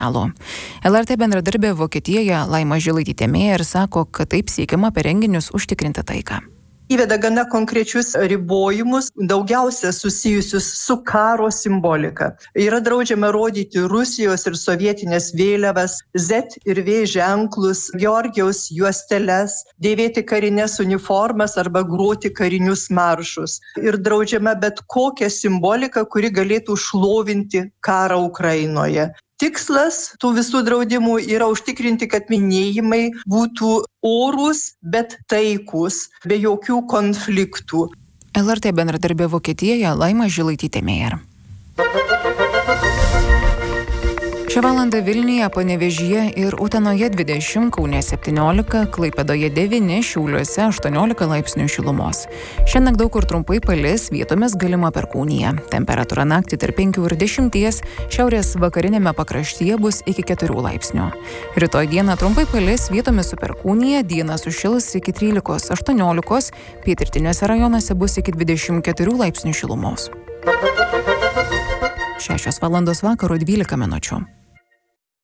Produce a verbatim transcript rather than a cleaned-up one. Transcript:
Alo. L R T bendradarbė Vokietijoje Laima Žilaitytė Meijer sako, kad taip siekiama per renginius užtikrinti taiką. Įveda gana konkrečius ribojimus, daugiausia susijusius su karo simbolika. Yra draudžiama rodyti Rusijos ir sovietinės vėliavas, Z ir V ženklus, Georgijaus juosteles, dėvėti karinės uniformas arba groti karinius maršus. Ir draudžiama bet kokią simboliką, kuri galėtų šlovinti karą Ukrainoje. Tikslas tų visų draudimų yra užtikrinti, kad minėjimai būtų orūs, bet taikus, be jokių konfliktų. L R T bendradarbė Vokietijoje Laima Žilaitytė Meijer. Šią valandą Vilniuje, Panevėžyje ir Utenoje dvidešimt, Kaune septyniolika, Klaipėdoje devyni, Šiauliuose aštuoniolika laipsnių šilumos. Šiandien daug kur trumpai palis, vietomis galima perkūnija. Temperatūra naktį tarp penkių ir dešimties, šiaurės vakarinėme pakraštyje bus iki keturių laipsnių. Rytoj dieną trumpai palis, vietomis su perkūnija, dieną sušils iki trylikos aštuoniolikos, pietrytiniuose rajonuose bus iki dvidešimt keturių laipsnių šilumos. šešios valandos vakaro dvylika minučių.